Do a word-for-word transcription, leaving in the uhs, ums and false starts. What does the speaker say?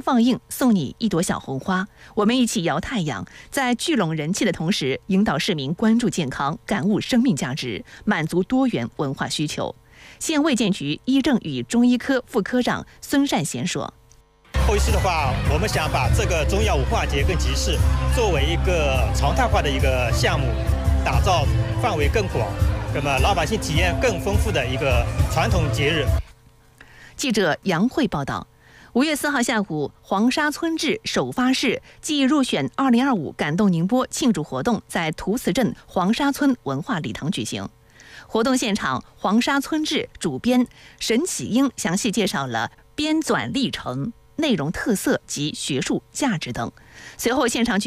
放映，送你一朵小红花。我们一起摇太阳，在聚拢人气的同时，引导市民关注健康，感悟生命价值，满足多元文化需求。县卫健局医政与中医科副科长孙善贤说：“ 后一次的话，我们想把这个中药文化节跟集市作为一个常态化的一个项目，打造范围更广，那么老百姓体验更丰富的一个传统节日。” 记者杨慧报道。五月四号下午，黄沙村志首发式暨入选二零二五感动宁波庆祝活动在图祠镇黄沙村文化礼堂举行。活动现场，黄沙村志主编沈启英详细介绍了编纂历程、内容特色及学术价值等。随后，现场举